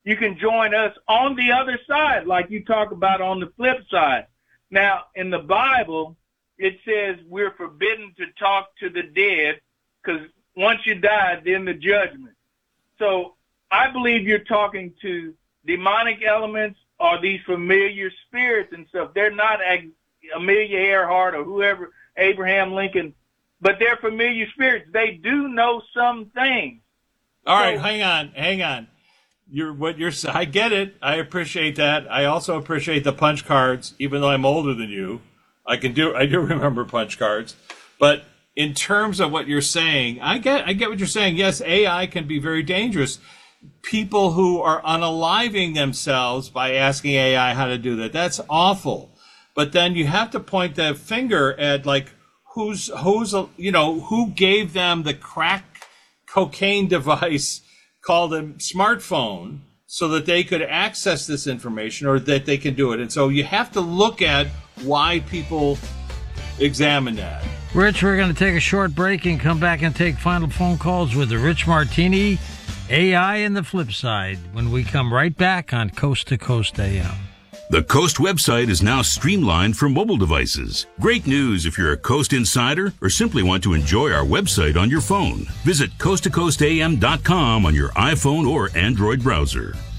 you can join us on the other side, like you talk about on the flip side. Now, in the Bible, it says we're forbidden to talk to the dead because once you die, then the judgment. So I believe you're talking to demonic elements or these familiar spirits and stuff. They're not Amelia Earhart or whoever, Abraham Lincoln, but they're familiar spirits. They do know some things. All right, hang on. I get it. I appreciate that. I also appreciate the punch cards, even though I'm older than you. I do remember punch cards. But in terms of what you're saying, I get what you're saying. Yes, AI can be very dangerous. People who are unaliving themselves by asking AI how to do that, that's awful. But then you have to point the finger at who gave them the crack cocaine device called a smartphone so that they could access this information or that they can do it. And so you have to look at why people examine that. Rich, we're going to take a short break and come back and take final phone calls with the Rich Martini, AI and the flip side, when we come right back on Coast to Coast AM. The Coast website is now streamlined for mobile devices. Great news if you're a Coast insider or simply want to enjoy our website on your phone. Visit coasttocoastam.com on your iPhone or Android browser.